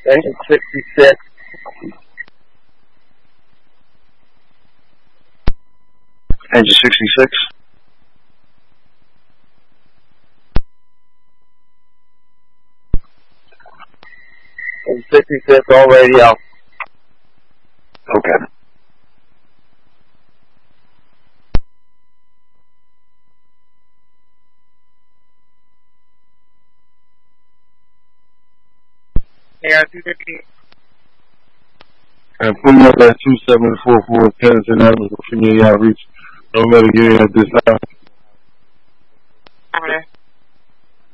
Engine 66. Engine 66. Engine 66, all radio. Okay. AR 250. And put me up at 2744 Kennington Avenue, Virginia, outreach. No matter here at this time. Over there.